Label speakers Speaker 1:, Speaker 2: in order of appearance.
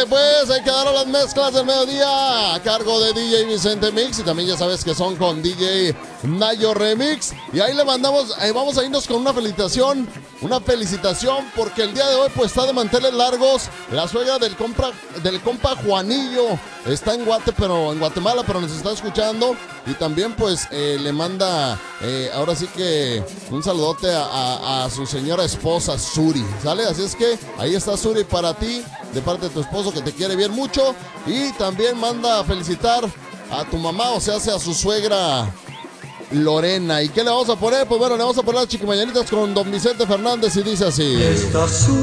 Speaker 1: Órale pues, hay que dar a las mezclas del mediodía a cargo de DJ Vicente Mix. Y también ya sabes que son con DJ Nayo Remix. Y ahí le mandamos, vamos a irnos con una felicitación. Una felicitación porque el día de hoy pues está de manteles largos. La suegra del compa Juanillo. Está en Guatemala, pero nos está escuchando. Y también pues le manda ahora sí que un saludote a su señora esposa Suri, ¿sale? Así es que ahí está Suri para ti, de parte de tu esposo que te quiere bien mucho. Y también manda a felicitar a tu mamá, o sea, a su suegra Lorena. ¿Y qué le vamos a poner? Pues bueno, le vamos a poner las chiquimañanitas con don Vicente Fernández y dice así.